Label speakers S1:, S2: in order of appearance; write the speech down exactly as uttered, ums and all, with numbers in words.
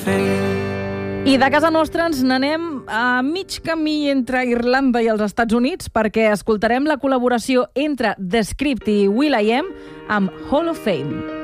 S1: I de casa nostra ens n'anem a mig camí entre Irlanda i els Estats Units perquè escoltarem la col·laboració entre The Script i will i am amb Hall of Fame.